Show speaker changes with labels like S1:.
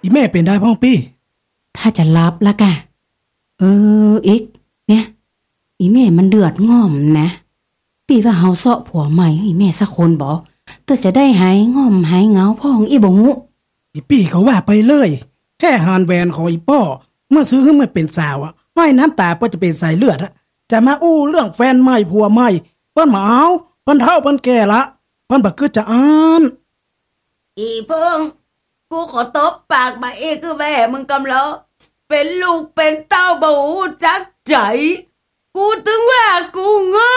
S1: อีแม่เป็นได้พ่องปี้
S2: ถ้าจะรับละกะอีกเนี่ยอีแม่มันเดือดง่อมนะปีว่าเฮาเซาะผัวใหม่ให้แม่สักคนบ่แต่จะได้หายง่อมหายเหงาพ่องอีบ่ฮู้
S1: อีปี้เขาว่าไปเลยแค่ฮานแวนของอีป้อเมื่อซื้อขึ้นมาเป็นสาวห้อยน้ำตาเปิ้นจะเป็นสายเลือดจะมาอู้เรื่องแฟนใหม่ผัวใหม่เปิ้นมาเอาเปิ้นเฒ่าเปิ้นแก่ละเปิ้นบ่คือจะอ่าน
S3: อีพึ่งกูขอตบปากมาอีกคือแม่มึงกำลังเป็นลูกเป็นเต้าบ่ฮู้จักใจกูถึงว่ากูงอ